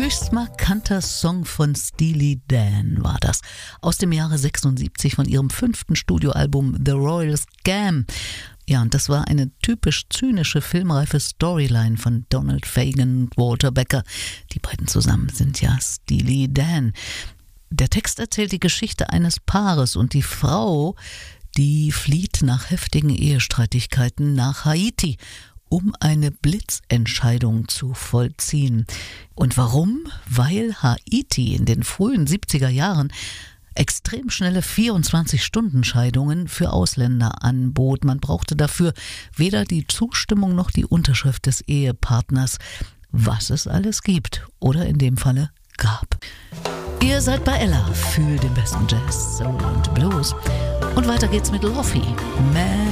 höchst markanter Song von Steely Dan war das. Aus dem Jahre 76 von ihrem 5. Studioalbum The Royal Scam. Ja, und das war eine typisch zynische, filmreife Storyline von Donald Fagen und Walter Becker. Die beiden zusammen sind ja Steely Dan. Der Text erzählt die Geschichte eines Paares und die Frau, die flieht nach heftigen Ehestreitigkeiten nach Haiti, um eine Blitzentscheidung zu vollziehen. Und warum? Weil Haiti in den frühen 70er Jahren extrem schnelle 24-Stunden-Scheidungen für Ausländer anbot. Man brauchte dafür weder die Zustimmung noch die Unterschrift des Ehepartners, was es alles gibt oder in dem Falle gab. Ihr seid bei Ella für den besten Jazz, Soul und Blues. Und weiter geht's mit Lofi. Man